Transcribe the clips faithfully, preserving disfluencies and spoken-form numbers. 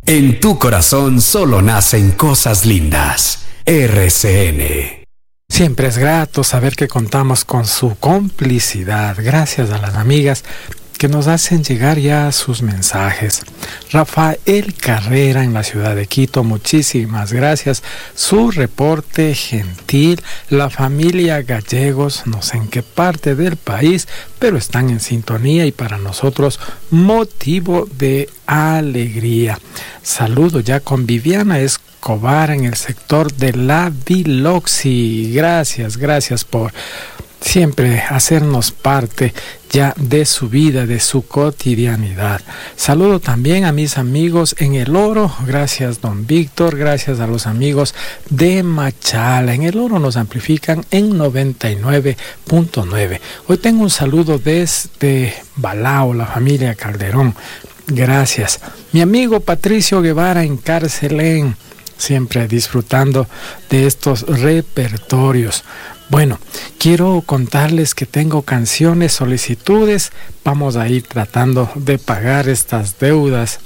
En tu corazón solo nacen cosas lindas. R C N. Siempre es grato saber que contamos con su complicidad. Gracias a las amigas que nos hacen llegar ya sus mensajes. Rafael Carrera en la ciudad de Quito, muchísimas gracias. Su reporte gentil. La familia Gallegos, no sé en qué parte del país, pero están en sintonía y para nosotros motivo de alegría. Saludo ya con Viviana Escobar en el sector de la Biloxi. Gracias, gracias por siempre hacernos parte ya de su vida, de su cotidianidad. Saludo también a mis amigos en El Oro, gracias don Víctor, gracias a los amigos de Machala. En El Oro nos amplifican en noventa y nueve punto nueve. Hoy tengo un saludo desde Balao, la familia Calderón. Gracias. Mi amigo Patricio Guevara en Carcelén, siempre disfrutando de estos repertorios. Bueno, quiero contarles que tengo canciones, solicitudes. Vamos a ir tratando de pagar estas deudas,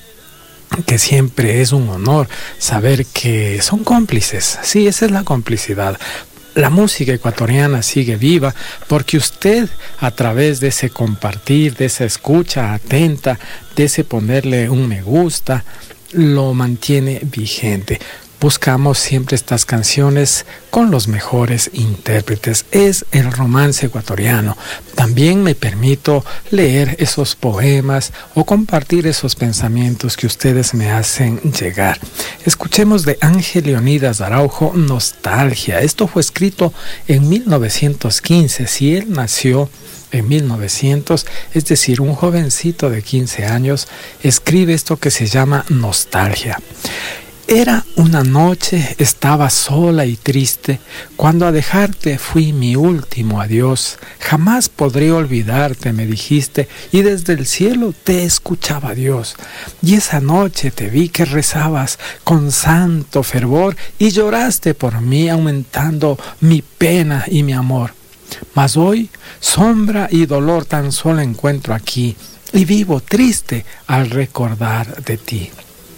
que siempre es un honor saber que son cómplices. Sí, esa es la complicidad. La música ecuatoriana sigue viva porque usted, a través de ese compartir, de esa escucha atenta, de ese ponerle un me gusta, lo mantiene vigente. Buscamos siempre estas canciones con los mejores intérpretes. Es el romance ecuatoriano. También me permito leer esos poemas o compartir esos pensamientos que ustedes me hacen llegar. Escuchemos de Ángel Leonidas Araujo, Nostalgia. Esto fue escrito en mil novecientos quince. Si él nació en mil novecientos, es decir, un jovencito de quince años, escribe esto que se llama Nostalgia. Era una noche, estaba sola y triste, cuando a dejarte fui mi último adiós. Jamás podré olvidarte, me dijiste, y desde el cielo te escuchaba Dios. Y esa noche te vi que rezabas con santo fervor y lloraste por mí, aumentando mi pena y mi amor. Mas hoy, sombra y dolor tan solo encuentro aquí, y vivo triste al recordar de ti.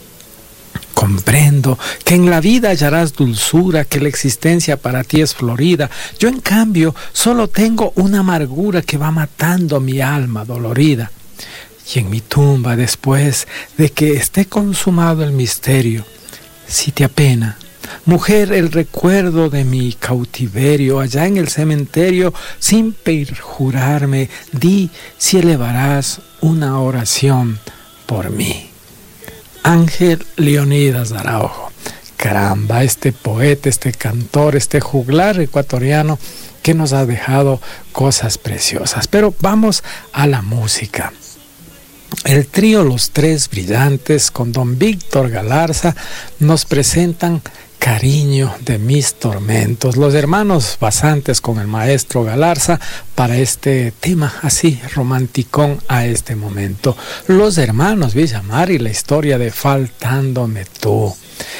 Comprendo que en la vida hallarás dulzura, que la existencia para ti es florida. Yo, en cambio, solo tengo una amargura que va matando mi alma dolorida. Y en mi tumba, después de que esté consumado el misterio, si te apena, mujer, el recuerdo de mi cautiverio, allá en el cementerio, sin perjurarme, di si elevarás una oración por mí. Ángel Leonidas Araujo. Caramba, este poeta, este cantor, este juglar ecuatoriano que nos ha dejado cosas preciosas. Pero vamos a la música. El trío Los Tres Brillantes con don Víctor Galarza nos presentan Cariño de mis tormentos. Los hermanos Basantes con el maestro Galarza para este tema así romanticón a este momento. Los hermanos Villamar y la historia de Faltándome tú.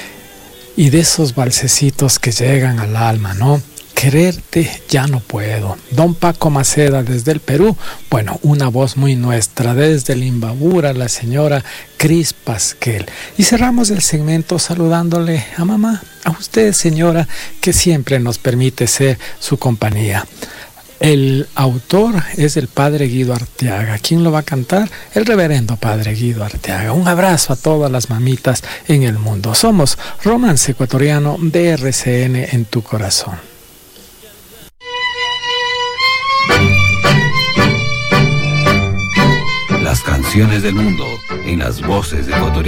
Y de esos valsecitos que llegan al alma, ¿no? Quererte ya no puedo. Don Paco Maceda desde el Perú. Bueno, una voz muy nuestra desde el Imbabura, la señora Cris Pasquel. Y cerramos el segmento saludándole a mamá, a usted, señora, que siempre nos permite ser su compañía. El autor es el padre Guido Arteaga. ¿Quién lo va a cantar? El reverendo padre Guido Arteaga. Un abrazo a todas las mamitas en el mundo. Somos Romance Ecuatoriano de R C N en tu corazón. Las canciones del mundo en las voces ecuatorianas.